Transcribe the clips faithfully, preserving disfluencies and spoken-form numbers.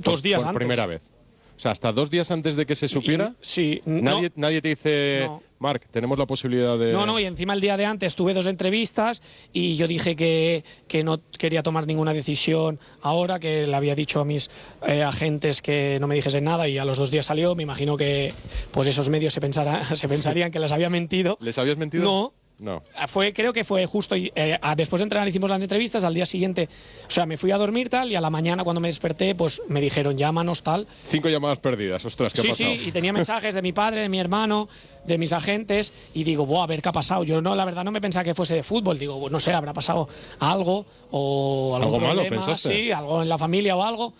Dos días por antes. primera vez. O sea, hasta dos días antes de que se supiera. Y, sí. Nadie, no, nadie te dice, no. Marc, tenemos la posibilidad de... No, no, y encima el día de antes tuve dos entrevistas y yo dije que, que no quería tomar ninguna decisión ahora, que le había dicho a mis eh, agentes que no me dijesen nada y a los dos días salió. Me imagino que pues esos medios se, pensará, se pensarían que les había mentido. ¿Les habías mentido? No. No. Fue, creo que fue justo eh, después de entrenar hicimos las entrevistas, al día siguiente, o sea, me fui a dormir tal y a la mañana cuando me desperté, pues me dijeron llámanos tal. Cinco llamadas perdidas, ostras, ¿qué sí, ha pasado? Sí, y tenía mensajes de mi padre, de mi hermano, de mis agentes y digo, buah, a ver qué ha pasado. Yo no, la verdad no me pensaba que fuese de fútbol, digo, no sé, habrá pasado algo o algún ¿Algo problema, malo, pensaste? Sí, algo en la familia o algo.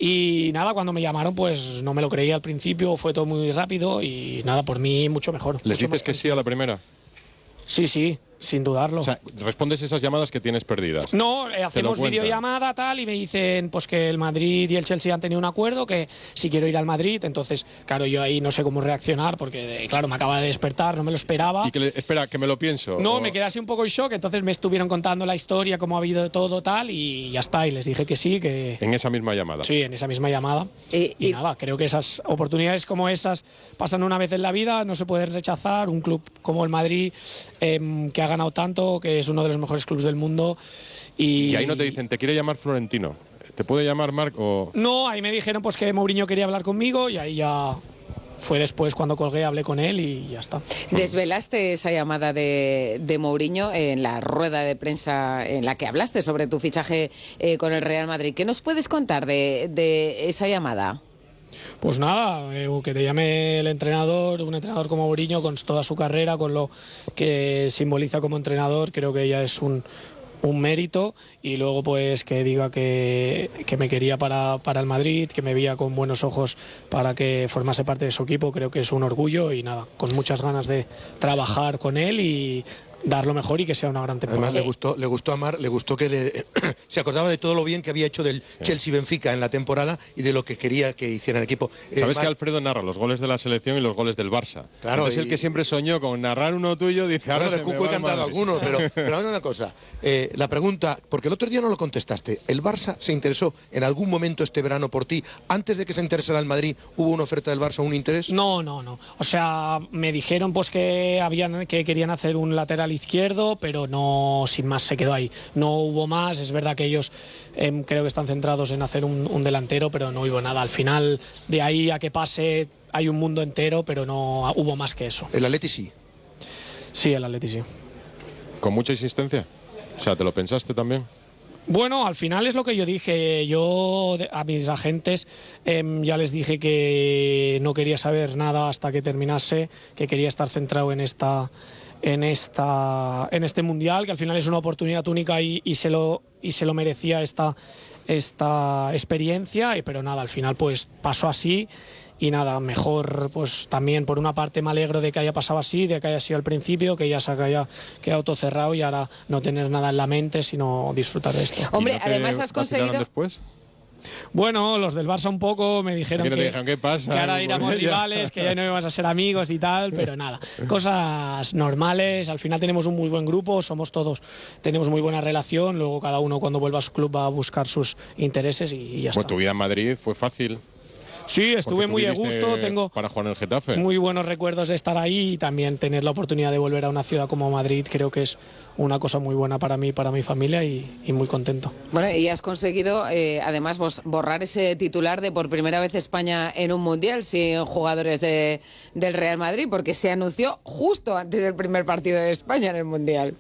Y nada, cuando me llamaron, pues no me lo creía al principio, fue todo muy rápido y nada, por mí mucho mejor. ¿Les mucho dices que sí a la primera? Sí, sí. Sin dudarlo. O sea, respondes esas llamadas que tienes perdidas. No, eh, hacemos videollamada tal y me dicen pues que el Madrid y el Chelsea han tenido un acuerdo, que si quiero ir al Madrid, entonces, claro, yo ahí no sé cómo reaccionar porque, claro, me acaba de despertar, no me lo esperaba. Y que le, espera, que me lo pienso. No, o... me quedé así un poco en shock, entonces me estuvieron contando la historia, cómo ha habido de todo tal y ya está, y les dije que sí, que... En esa misma llamada. Sí, en esa misma llamada. Y, y, y nada, creo que esas oportunidades como esas pasan una vez en la vida, no se pueden rechazar. Un club como el Madrid, eh, que ha ganado tanto, que es uno de los mejores clubes del mundo. Y, y ahí no te dicen, te quiere llamar Florentino. ¿Te puede llamar Marc o...? No, ahí me dijeron pues que Mourinho quería hablar conmigo y ahí ya... Fue después cuando colgué, hablé con él y ya está. Desvelaste esa llamada de, de Mourinho en la rueda de prensa en la que hablaste sobre tu fichaje eh, con el Real Madrid. ¿Qué nos puedes contar de, de esa llamada? Pues nada, eh, que te llame el entrenador, un entrenador como Mourinho, con toda su carrera, con lo que simboliza como entrenador, creo que ya es un... un mérito, y luego pues que diga que, que me quería para, para el Madrid, que me veía con buenos ojos para que formase parte de su equipo, creo que es un orgullo y nada, con muchas ganas de trabajar con él y dar lo mejor y que sea una gran temporada. Además le gustó, le gustó a Marc, le gustó que le, se acordaba de todo lo bien que había hecho del sí. Chelsea-Benfica en la temporada y de lo que quería que hiciera el equipo. Sabes eh, que Alfredo narra los goles de la selección y los goles del Barça. Claro, es el que siempre soñó con narrar uno tuyo, dice, ahora bueno, se de me Cuco va he cantado alguno, pero, pero ahora una cosa, eh, la pregunta, porque el otro día no lo contestaste, ¿el Barça se interesó en algún momento este verano por ti? Antes de que se interesara el Madrid, ¿hubo una oferta del Barça, un interés? No, no, no. O sea, me dijeron pues que habían que querían hacer un lateral izquierdo, pero pero no, sin más, se quedó ahí. No hubo más, es verdad que ellos eh, creo que están centrados en hacer un, un delantero, pero no hubo nada. Al final, de ahí a que pase, hay un mundo entero, pero no hubo más que eso. ¿El Atleti sí? Sí, el Atleti sí. ¿Con mucha insistencia? O sea, ¿te lo pensaste también? Bueno, al final es lo que yo dije. Yo a mis agentes eh, ya les dije que no quería saber nada hasta que terminase, que quería estar centrado en esta... en esta en este mundial, que al final es una oportunidad única y, y se lo y se lo merecía esta esta experiencia, pero nada, al final pues pasó así y nada, mejor pues también por una parte me alegro de que haya pasado así, de que haya sido al principio, que ya se haya quedado todo cerrado y ahora no tener nada en la mente, sino disfrutar de esto. Hombre, ¿Y no además has conseguido después? Bueno, los del Barça un poco me dijeron no que, dijeron, ¿qué pasa? que ahora éramos rivales, que ya no íbamos a ser amigos y tal, pero nada, cosas normales. Al final tenemos un muy buen grupo, somos todos, tenemos muy buena relación, luego cada uno cuando vuelva a su club va a buscar sus intereses y, y ya pues está. Tu vida en Madrid fue fácil. Sí, estuve muy a gusto, tengo para jugar en el Getafe. Muy buenos recuerdos de estar ahí y también tener la oportunidad de volver a una ciudad como Madrid, creo que es una cosa muy buena para mí, para mi familia y, y muy contento. Bueno, y has conseguido eh, además borrar ese titular de por primera vez España en un mundial sin jugadores de, del Real Madrid, porque se anunció justo antes del primer partido de España en el mundial.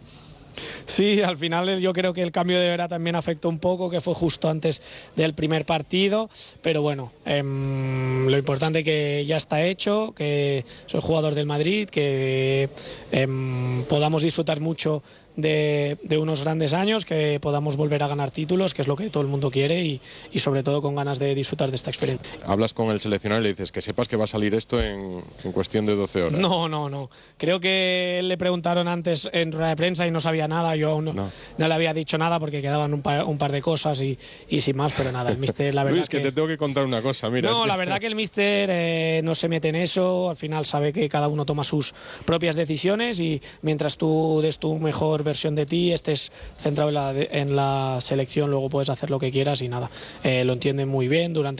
Sí, al final yo creo que el cambio de hora también afectó un poco, que fue justo antes del primer partido, pero bueno, eh, lo importante que ya está hecho, que soy jugador del Madrid, que eh, podamos disfrutar mucho de, de unos grandes años, que podamos volver a ganar títulos, que es lo que todo el mundo quiere y, y sobre todo con ganas de disfrutar de esta experiencia. Hablas con el seleccionador y le dices que sepas que va a salir esto en, en cuestión de doce horas. No, no, no. Creo que le preguntaron antes en rueda de prensa y no sabía nada, yo aún no, no. no le había dicho nada porque quedaban un par, un par de cosas y, y sin más, pero nada, el míster, la verdad Luis, que, que te tengo que contar una cosa, mira. No, es que... la verdad que el míster eh, no se mete en eso, al final sabe que cada uno toma sus propias decisiones y mientras tú des tu mejor versión de ti, estés centrado en la, en la selección, luego puedes hacer lo que quieras y nada, eh, lo entienden muy bien durante